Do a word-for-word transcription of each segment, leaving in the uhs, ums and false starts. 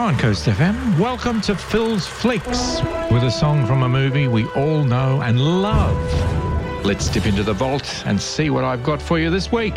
Now on Coast F M, welcome to Phil's Flicks, with a song from a movie we all know and love. Let's dip into the vault and see what I've got for you this week.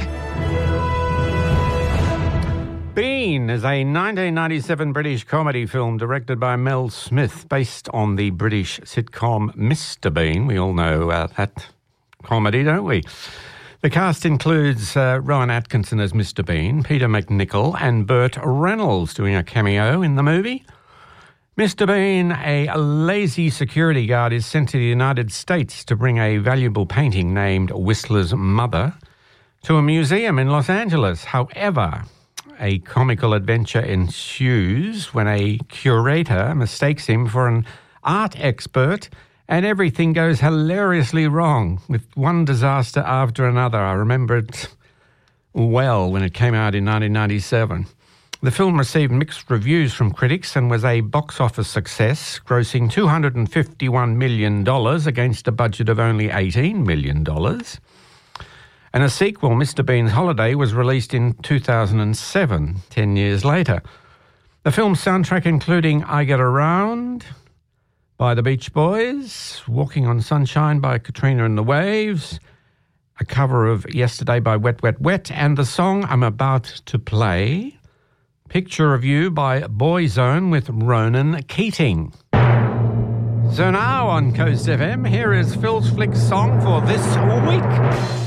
Bean is a nineteen ninety-seven British comedy film directed by Mel Smith, based on the British sitcom Mister Bean. We all know uh, that comedy, don't we? The cast includes uh, Rowan Atkinson as Mister Bean, Peter MacNicol and Burt Reynolds doing a cameo in the movie. Mister Bean, a lazy security guard, is sent to the United States to bring a valuable painting named Whistler's Mother to a museum in Los Angeles. However, a comical adventure ensues when a curator mistakes him for an art expert, and everything goes hilariously wrong, with one disaster after another. I remember it well when it came out in nineteen ninety-seven. The film received mixed reviews from critics and was a box office success, grossing two hundred fifty-one million dollars against a budget of only eighteen million dollars. And a sequel, Mister Bean's Holiday, was released in two thousand seven, ten years later. The film's soundtrack including I Get Around by the Beach Boys, Walking on Sunshine by Katrina and the Waves, a cover of Yesterday by Wet, Wet, Wet, and the song I'm About to Play, Picture of You by Boyzone with Ronan Keating. So now on Coast F M, here is Phil's Flick song for this week.